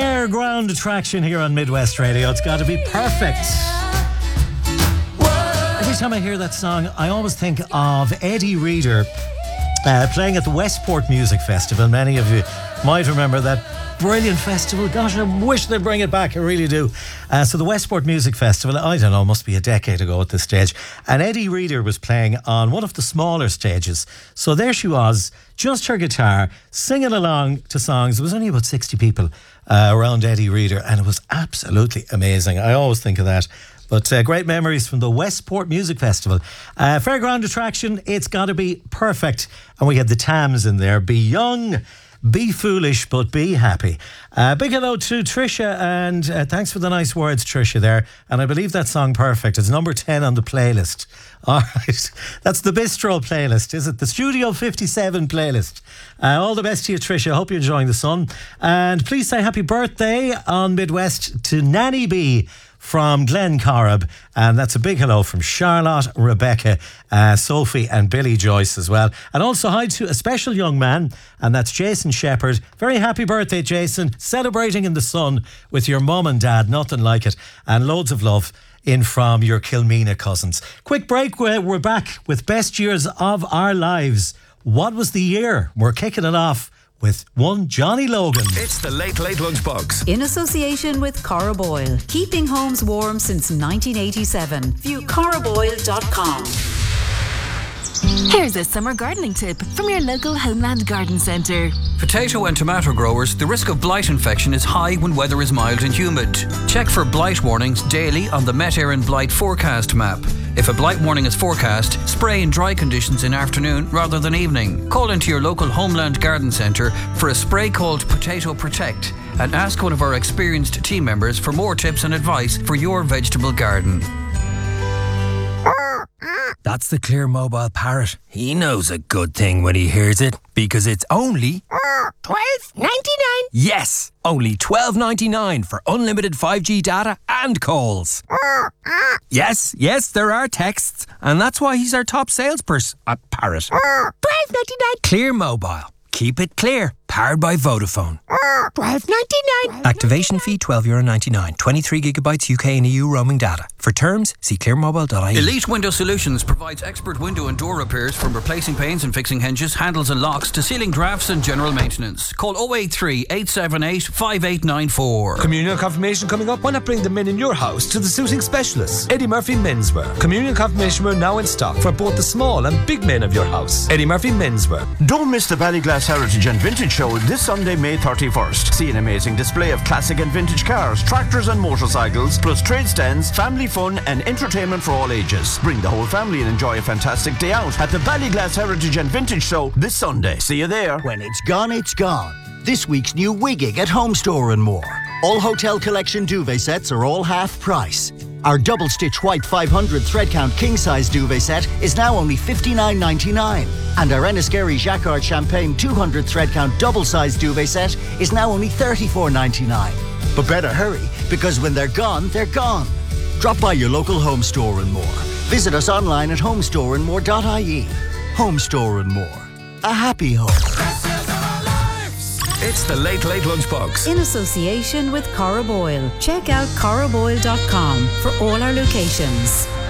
Fairground attraction here on Midwest Radio. It's got to be perfect. Every time I hear that song, I always think of Eddie Reader playing at the Westport Music Festival. Many of you might remember that brilliant festival. Gosh, I wish they'd bring it back. I really do. So the Westport Music Festival, I don't know, must be a decade ago at this stage. And Eddie Reader was playing on one of the smaller stages. So there she was, just her guitar, singing along to songs. There was only about 60 people around Eddie Reader, and it was absolutely amazing. I always think of that. But great memories from the Westport Music Festival. Fairground attraction, it's got to be perfect. And we had the Tams in there. Be young, be foolish, but be happy. Big hello to Tricia, and thanks for the nice words, Tricia, there. And I believe that song Perfect is number 10 on the playlist. All right, that's the Bistro playlist, is it? The Studio 57 playlist. All the best to you, Tricia. Hope you're enjoying the sun. And please say happy birthday on Midwest to Nanny B from Glen Corrib, and that's a big hello from Charlotte, Rebecca, Sophie and Billy Joyce as well. And also hi to a special young man, and that's Jason Shepherd. Very happy birthday, Jason. Celebrating in the sun with your mum and dad, nothing like it. And loads of love in from your Kilmeena cousins. Quick break, we're back with best years of our lives. What was the year? We're kicking it off with one Johnny Logan. It's the Late Late Lunchbox. In association with Corrib Oil. Keeping homes warm since 1987. View corriboil.com. Here's a summer gardening tip from your local Homeland Garden Centre. Potato and tomato growers, the risk of blight infection is high when weather is mild and humid. Check for blight warnings daily on the Met Éireann Blight Forecast map. If a blight warning is forecast, spray in dry conditions in afternoon rather than evening. Call into your local Homeland Garden Centre for a spray called Potato Protect and ask one of our experienced team members for more tips and advice for your vegetable garden. That's the Clear Mobile Parrot. He knows a good thing when he hears it, because it's only $12.99. Yes, only $12.99 for unlimited 5G data and calls. Yes, there are texts, and that's why he's our top salesperson. Parrot. $12.99. Clear Mobile. Keep it clear. Powered by Vodafone. $12.99. Activation fee €12.99. 23 gigabytes UK and EU roaming data. For terms, see clearmobile.ie. Elite Window Solutions provides expert window and door repairs, from replacing panes and fixing hinges, handles and locks to sealing drafts and general maintenance. Call 083 878 5894. Communion confirmation coming up. Why not bring the men in your house to the suiting specialists? Eddie Murphy Menswear. Communion confirmation wear now in stock for both the small and big men of your house. Eddie Murphy Menswear. Don't miss the Ballyglass Heritage and Vintage Show this Sunday, May 31st. See an amazing display of classic and vintage cars, tractors and motorcycles, plus trade stands, family fun and entertainment for all ages. Bring the whole family and enjoy a fantastic day out at the Ballyglass Heritage and Vintage Show this Sunday. See you there. When it's gone, it's gone. This week's new Wigging at Home Store and More. All Hotel Collection duvet sets are all half price. Our double stitch white 500 thread count king size duvet set is now only $59.99. And our Enniskerry Jacquard Champagne 200 thread count double size duvet set is now only $34.99. But better hurry, because when they're gone, they're gone. Drop by your local Home Store and More. Visit us online at homestoreandmore.ie. Home Store and More. A happy home. It's the Late Late Lunchbox. In association with Corrib Oil. Check out corriboil.com for all our locations.